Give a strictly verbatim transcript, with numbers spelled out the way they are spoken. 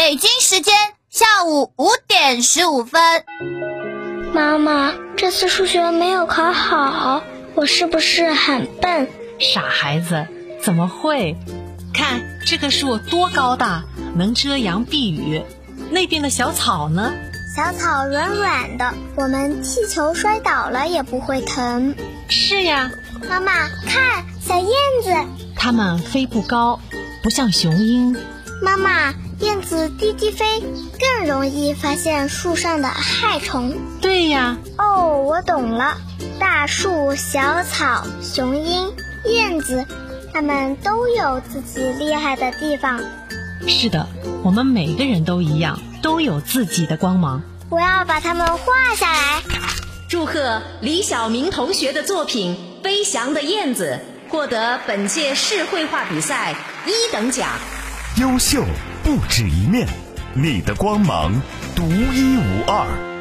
北京时间下午五点十五分。 妈妈，这次数学没有考好，我是不是很笨？ 傻孩子，怎么会？看这棵树多高大，能遮阳避雨。那边的小草呢？ 小草软软的，我们踢球摔倒了也不会疼。 是呀。 妈妈，看，小燕子。 它们飞不高，不像雄鹰。 妈妈，燕子低低飞，更容易发现树上的害虫。 对呀。 哦，我懂了。大树、小草、雄鹰、燕子，它们都有自己厉害的地方。 是的，我们每个人都一样，都有自己的光芒。 我要把它们画下来。 祝贺李晓明同学的作品《飞翔的燕子》获得本届市绘画比赛一等奖。 优秀不止一面，你的光芒独一无二。